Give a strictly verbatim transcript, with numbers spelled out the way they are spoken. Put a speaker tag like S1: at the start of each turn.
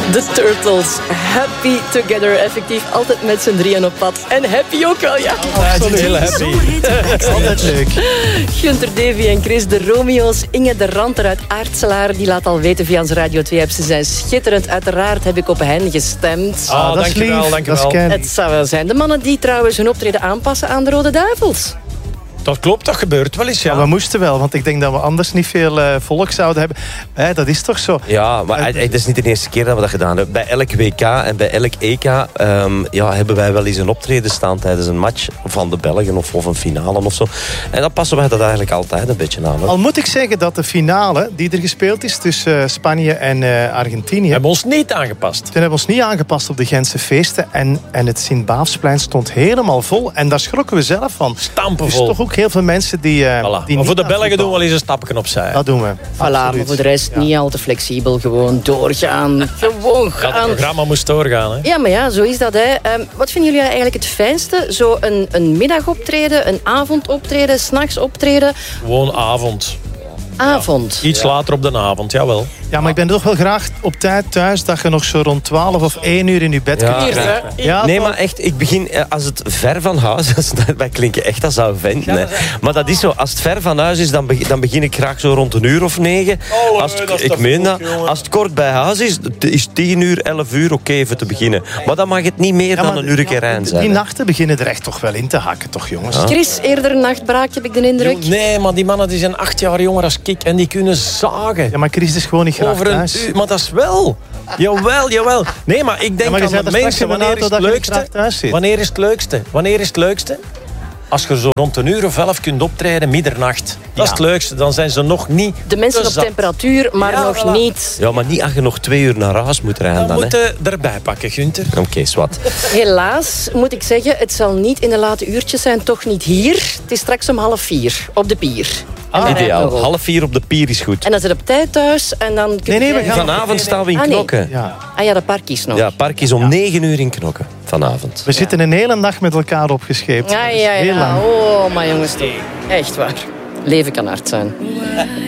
S1: De Turtles, happy together. Effectief altijd met z'n drieën op pad. En happy ook wel, ja.
S2: Altijd heel happy. Altijd leuk.
S1: Gunther Davy en Chris, de Romeo's. Inge de Ranter uit Aartselaar, die laat al weten via onze Radio twee-app. Ze zijn schitterend. Uiteraard heb ik op hen gestemd.
S2: Ah, oh, dankjewel, dankjewel.
S1: Het zou wel zijn. De mannen die trouwens hun optreden aanpassen aan de Rode Duivels.
S2: Dat klopt, dat gebeurt wel eens, ja.
S3: ja. We moesten wel, want ik denk dat we anders niet veel uh, volk zouden hebben. Eh, dat is toch zo?
S4: Ja, maar het, het is niet de eerste keer dat we dat gedaan hebben. Bij elk W K en bij elk E K um, ja, hebben wij wel eens een optreden staan tijdens een match van de Belgen of, of een finale of zo. En dan passen wij dat eigenlijk altijd een beetje aan. Hè?
S3: Al moet ik zeggen dat de finale die er gespeeld is tussen uh, Spanje en uh, Argentinië...
S2: We hebben ons niet aangepast.
S3: Toen hebben we ons niet aangepast op de Gentse feesten. En, en het Sint-Baafsplein stond helemaal vol. En daar schrokken we zelf van.
S2: Stampen
S3: dus
S2: vol.
S3: toch ook heel veel mensen die... Uh,
S2: voilà.
S3: die
S2: maar voor de Belgen
S3: voetbal.
S2: doen we wel eens een stapje opzij.
S3: Dat doen we.
S1: Voilà, maar voor de rest ja. niet al te flexibel. Gewoon doorgaan. Gewoon gaan.
S2: Ja, het programma moest doorgaan. Hè?
S1: Ja, maar ja, zo is dat. Hè. Um, wat vinden jullie eigenlijk het fijnste? Zo een, een middagoptreden, een avondoptreden, 's nachts optreden?
S2: Gewoon avond.
S1: Avond.
S2: Ja. Iets ja. later op de avond, jawel.
S3: Ja, maar ik ben toch wel graag op tijd thuis dat je nog zo rond twaalf of één uur in je bed
S4: ja.
S3: kunt krijgen.
S4: Ja, nee, maar echt, ik begin, als het ver van huis is, wij klinken echt als een vent. Nee. Maar dat is zo, als het ver van huis is, dan begin, dan begin ik graag zo rond een uur of negen.
S2: Oh,
S4: als het,
S2: dat
S4: ik meen dat. Als het kort bij huis is, is tien uur, elf uur oké okay, even te beginnen. Maar dan mag het niet meer ja, dan een uur rijden zijn.
S3: Die nachten beginnen er echt toch wel in te hakken, toch jongens?
S4: Ja.
S1: Chris, eerder een nachtbraak, heb ik de indruk.
S2: Nee, maar die mannen die zijn acht jaar jonger als ik en die kunnen zagen.
S3: Ja, maar Chris is gewoon niet graag
S2: Over een
S3: thuis.
S2: uur, maar dat is wel. Jawel, jawel. Nee, maar ik denk
S3: ja, maar
S2: aan de mensen, wanneer is het leukste? Wanneer is het leukste? Wanneer is het leukste? Als je zo rond een uur of elf kunt optreden, middernacht. Dat ja. is het leukste. Dan zijn ze nog niet
S1: de mensen op temperatuur, maar ja, nog voilà. niet.
S4: Ja, maar niet als je nog twee uur naar huis moet rijden.
S2: Dan,
S4: dan
S2: moet je erbij pakken, Gunther.
S4: Oké, okay, zwart.
S1: Helaas moet ik zeggen, het zal niet in de late uurtjes zijn. Toch niet hier. Het is straks om half vier op de pier.
S4: Ah, ideaal. Half vier op de pier is goed.
S1: En dan zit op tijd thuis en dan...
S3: Nee, nee, we gaan...
S4: Vanavond nee, nee. staan we in Knokken.
S1: Ah, nee. ja. ah ja, de park is nog.
S4: Ja, park is om ja. negen uur in Knokken. Vanavond.
S3: We ja. zitten een hele nacht met elkaar opgescheept.
S1: Ja, ja, ja.
S3: Heel lang.
S1: Oh, maar jongens, toch. Echt waar. Leven kan hard zijn.